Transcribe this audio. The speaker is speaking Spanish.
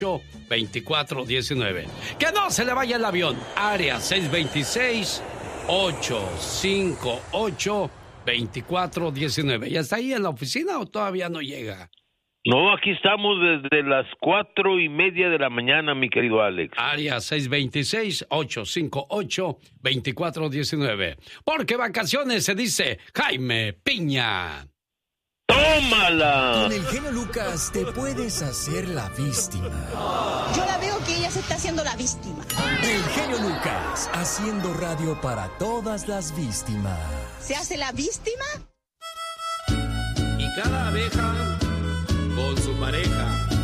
2419. Que no se le vaya el avión. Área 626-858-2419. ¿Ya está ahí en la oficina o todavía no llega? No, aquí estamos desde las 4:30 de la mañana, mi querido Alex. Área 626-858-2419. Porque vacaciones se dice Jaime Piña. ¡Tómala! Con el genio Lucas te puedes hacer la víctima. Yo la veo que ella se está haciendo la víctima. El genio Lucas, haciendo radio para todas las víctimas. ¿Se hace la víctima? Y cada abeja con su pareja.